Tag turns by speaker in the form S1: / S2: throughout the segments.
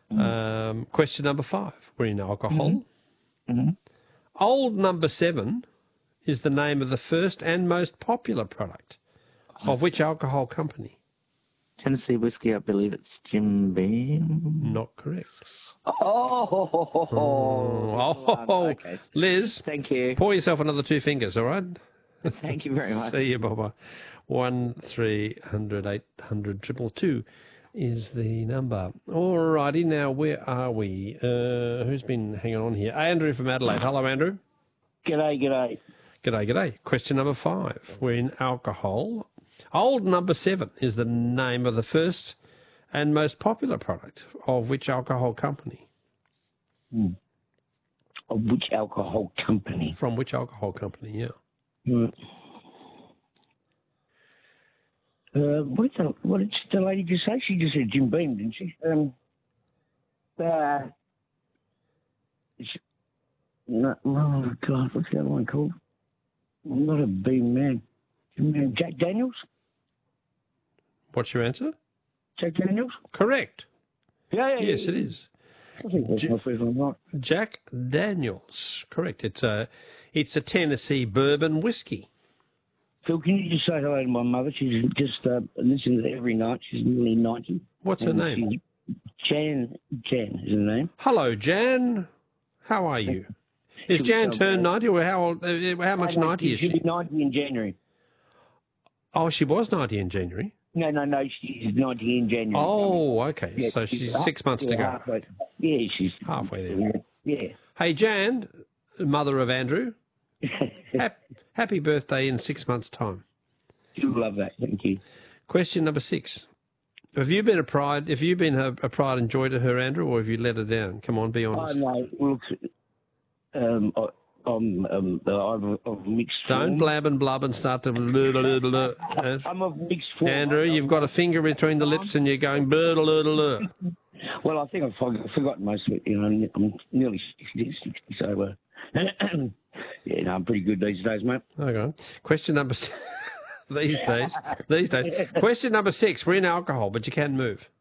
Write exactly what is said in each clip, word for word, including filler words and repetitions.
S1: Um, question number five. We're in alcohol.
S2: Mm-hmm.
S1: Old Number Seven is the name of the first and most popular product of which alcohol company?
S2: Tennessee whiskey, I believe it's Jim Beam.
S1: Not correct.
S2: Oh, ho, ho, ho, ho.
S1: Oh, oh, oh.
S2: Okay.
S1: Liz,
S2: Thank you.
S1: pour yourself another two fingers, all right?
S2: Thank you very much.
S1: See you, Baba. One, three hundred, eight hundred, triple two is the number. All righty, now where are we? Uh, who's been hanging on here? Andrew from Adelaide. Hello, Andrew.
S3: G'day, g'day.
S1: G'day, g'day. Question number five. We're in alcohol. Old Number Seven is the name of the first and most popular product of which alcohol company?
S3: Hmm. Of which alcohol company?
S1: From which alcohol company, yeah.
S3: Hmm. Uh, what, the, what did the lady just say? She just said Jim Beam, didn't she? Um, uh, she, no, oh, God, what's the other one called? I'm not a Beam man. Jack Daniels?
S1: What's your answer?
S3: Jack Daniels?
S1: Correct.
S3: Yeah, yeah,
S1: Yes,
S3: yeah.
S1: it is.
S3: I think that's
S1: J-
S3: my first one, right?
S1: Jack Daniels. Correct. It's a, it's a Tennessee bourbon whiskey.
S3: Phil, can you just say hello to my mother? She's just uh, listening to it every night. She's nearly ninety.
S1: What's her
S3: And
S1: name?
S3: she's- Jan, Jan is her name.
S1: Hello, Jan. How are you? Is
S3: She'll be
S1: Jan
S3: so
S1: turned
S3: bad.
S1: ninety, or how old? Uh, how much
S3: No, no,
S1: ninety is
S3: she'll
S1: she?
S3: be ninety in January.
S1: Oh, she was ninety in January.
S3: No, no, no, she's ninety in January.
S1: Oh, okay.
S3: Yeah,
S1: So she's
S3: half-
S1: six months to
S3: yeah,
S1: go.
S3: halfway. Yeah, she's
S1: Halfway there.
S3: Yeah.
S1: Hey, Jan, mother of Andrew, hap- happy birthday in six months' time.
S3: She'll love that. Thank you.
S1: Question number six. Have you been a pride? Have you been a, a pride and joy to her, Andrew, or have you let her down? Come on, be
S3: Oh,
S1: honest.
S3: no, look, um, I, I'm, um, I'm of mixed
S1: Don't
S3: form.
S1: blab and blub and start to. Blah, blah, blah, blah.
S3: I'm of mixed form.
S1: Andrew, you've got a finger between the lips and you're going blah, blah, blah, blah.
S3: Well, I think I've forg- forgotten most of it. You know, I'm nearly sixty, sixty so uh, yeah, no, I'm pretty good these days, mate.
S1: Okay. Question number s- these days. These days. Question number six. We're in alcohol, but you can move.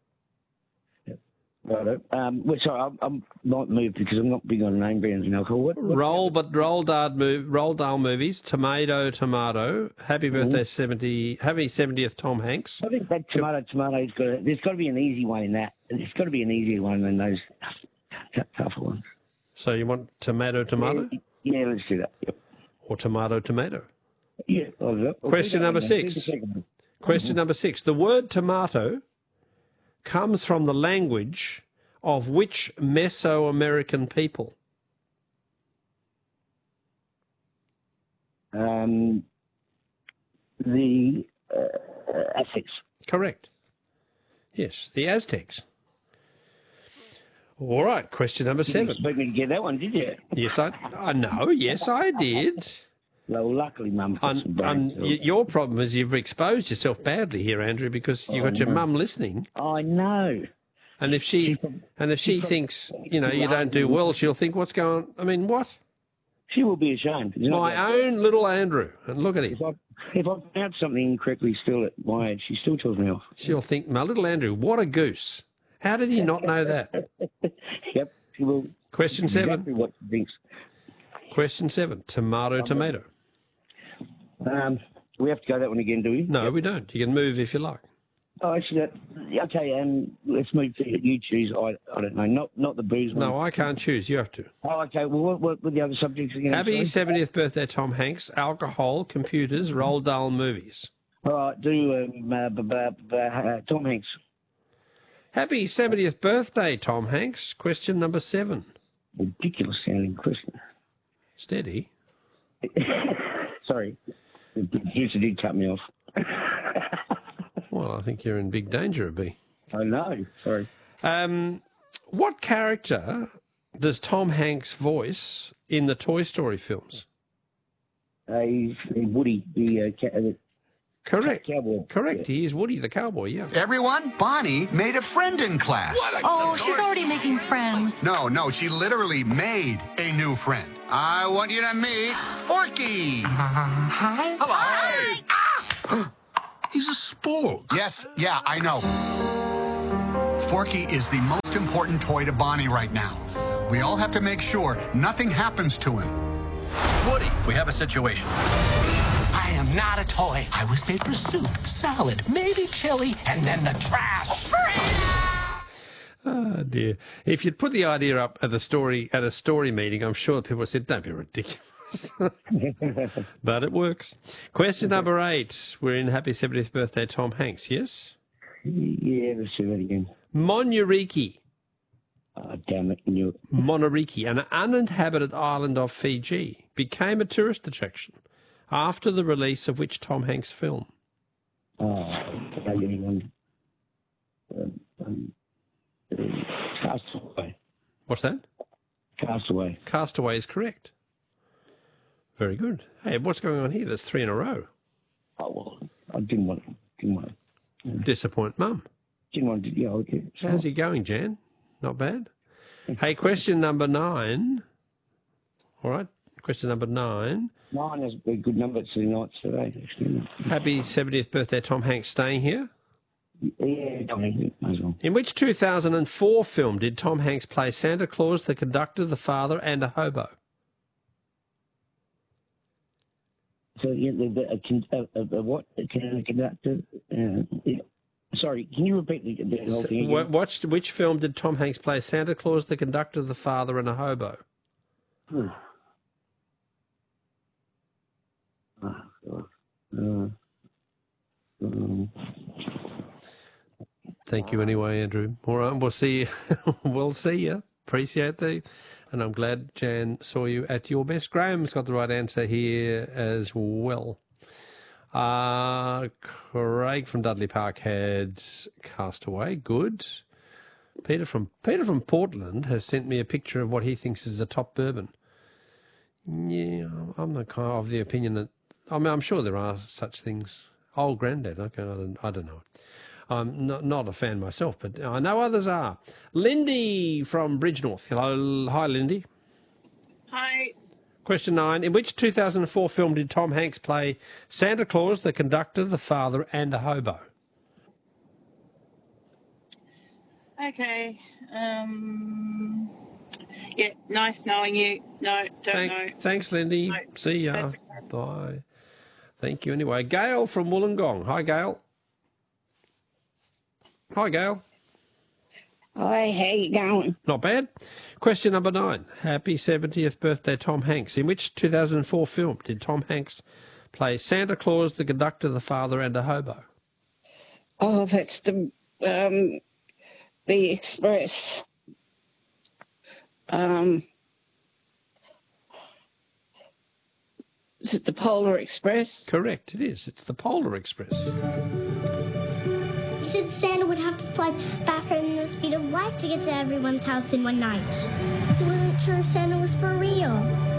S3: Righto. Um, well, sorry, I'm, I'm not moved because I'm not big on name brands and alcohol. What, what,
S1: Roll, but roll Dahl move, roll Dahl movies. Tomato, tomato. Happy birthday, seventy. Happy seventieth, Tom Hanks.
S3: I think that tomato, tomato's got. To, there's got to be an easy one in that. There's got to be an easier one than those tough, tougher ones.
S1: So you want tomato, tomato,
S3: Yeah, let's do that. Yep.
S1: or tomato, tomato?
S3: Yeah. I'll do that. I'll
S1: Question
S3: do that
S1: number
S3: one then.
S1: six.
S3: Do the second one.
S1: Question number six. The word tomato comes from the language of which Mesoamerican people?
S3: Um, the uh, Aztecs.
S1: Correct. Yes, the Aztecs. All right, question number
S3: You didn't
S1: seven.
S3: expect me to get that one, did you?
S1: Yes, I, I know. Yes, I did.
S3: Well, luckily, Mum. put
S1: Um,
S3: some
S1: um,
S3: brains to
S1: y-
S3: it.
S1: your problem is you've exposed yourself badly here, Andrew, because you've got your mum listening,
S3: I know.
S1: and if she and if she thinks you know you don't do well, she'll think, "What's going on?" I mean, what?
S3: She will be ashamed. You know,
S1: My own little Andrew, and look at him.
S3: If I, if I pronounce something incorrectly still at my age, she still tells me off.
S1: She'll think, "My little Andrew, what a goose! How did he not know that?"
S3: Yep, she will.
S1: Question
S3: Exactly
S1: seven.
S3: what she thinks.
S1: Question seven. Tomato, tomato.
S3: Um, we have to go that one again, do we?
S1: No, we don't. You can move if you like.
S3: Oh, actually, that, okay. Um, let's move to you choose. I, I don't know. Not not the booze one.
S1: No, I can't choose. You have to.
S3: Oh, okay. Well, what, what were the other subjects again?
S1: Happy
S3: sorry?
S1: seventieth birthday, Tom Hanks. Alcohol, computers, Roald Dahl movies.
S3: All right. Do um, uh, b- b- b- uh, Tom Hanks.
S1: Happy seventieth birthday, Tom Hanks. Question number seven.
S3: Ridiculous sounding question.
S1: Steady.
S3: Sorry, the producer did cut me off.
S1: Well, I think you're in big danger, B.
S3: I know. Sorry.
S1: Um, what character does Tom Hanks voice in the Toy Story films?
S3: Uh, he's Woody, the uh, cat, uh,
S1: Correct.
S3: cowboy.
S1: Correct. He is Woody the cowboy, yeah.
S4: Everyone, Bonnie made a friend in class.
S5: Oh, she's already making friends.
S4: No, no, she literally made a new friend. I want you to meet Forky.
S5: Hi.
S4: Hello.
S5: Hi.
S4: He's a spork. Yes, yeah, I know. Forky is the most important toy to Bonnie right now. We all have to make sure nothing happens to him.
S6: Woody, we have a situation.
S7: I am not a toy. I was made for soup, salad, maybe chili, and then the trash.
S1: Oh dear! If you'd put the idea up at a story at a story meeting, I'm sure people would have said, "Don't be ridiculous." But it works. Question number eight. We're in Happy seventieth birthday, Tom Hanks. Yes.
S3: Yeah, let's do that again.
S1: Monuriki.
S3: Oh, damn it, knew it.
S1: Monuriki, an uninhabited island off Fiji, became a tourist attraction after the release of which Tom Hanks film?
S3: Oh, um, um, Castaway.
S1: What's that?
S3: Castaway.
S1: Castaway is correct. Very good. Hey, what's going on here? There's three in a row.
S3: Oh, well, I didn't want it. Didn't want it.
S1: Disappoint Mum.
S3: Didn't want to, yeah, okay. So,
S1: How's he going, Jan? Not bad. Hey, question number nine. All right, question number nine.
S3: Nine has a good number to nights today, actually.
S1: Happy seventieth birthday, Tom Hanks, staying here.
S3: Yeah, Dominic, as well.
S1: In which two thousand four film did Tom Hanks play Santa Claus, the conductor, the father, and a hobo?
S3: So, yeah, the, the, a, a, a, a what? A conductor? Uh, yeah. Sorry, can you repeat the, the whole thing again?
S1: Watch, which film did Tom Hanks play Santa Claus, the conductor, the father, and a hobo?
S3: Hmm. Oh, God. Uh, um.
S1: Thank you anyway, Andrew. All right, we'll see you. We'll see you. Appreciate the, and I'm glad Jan saw you at your best. Graham's got the right answer here as well. Uh, Craig from Dudley Park had Castaway. Good. Peter from Peter from Portland has sent me a picture of what he thinks is a top bourbon. Yeah, I'm the kind of the opinion that I mean I'm sure there are such things. Old Grandad. Okay, I don't, I don't know. I'm not, not a fan myself, but I know others are. Lindy from Bridgenorth. Hello, hi, Lindy.
S8: Hi.
S1: Question nine. In which two thousand four film did Tom Hanks play Santa Claus, the conductor, the father, and a hobo?
S8: Okay. Um. Yeah. Nice knowing you. No, don't
S1: Thank,
S8: know.
S1: Thanks, Lindy.
S8: No,
S1: See ya.
S8: that's okay.
S1: Bye. Thank you anyway. Gail from Wollongong. Hi, Gail. Hi, Gail.
S9: Hi, how you going?
S1: Not bad. Question number nine. Happy seventieth birthday, Tom Hanks. In which two thousand four film did Tom Hanks play Santa Claus, the conductor, the father, and a hobo?
S9: Oh, that's the um, the Express. Um, is it the Polar Express?
S1: Correct, it is. It's the Polar Express.
S10: He said Santa would have to fly faster than the speed of light to get to everyone's house in one night. He wasn't sure Santa was for real.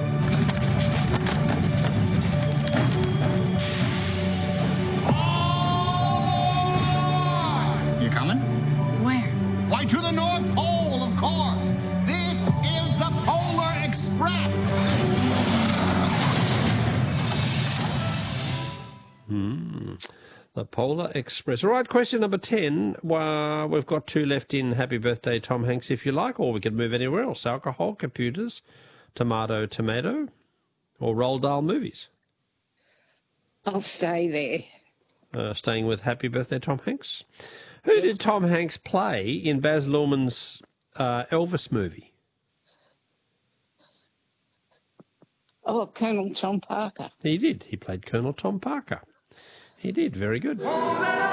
S4: You coming?
S5: Where?
S4: Why, to the North Pole, of course. This is the Polar Express.
S1: Hmm. The Polar Express. All right, question number ten. Well, we've got two left in Happy Birthday, Tom Hanks, if you like, or we could move anywhere else. Alcohol, computers, tomato, tomato, or Roald Dahl movies.
S9: I'll stay there.
S1: Uh, staying with Happy Birthday, Tom Hanks. Who did Tom Hanks play in Baz Luhrmann's uh, Elvis movie?
S9: Oh, Colonel Tom Parker.
S1: He did. He played Colonel Tom Parker. He did. Very good.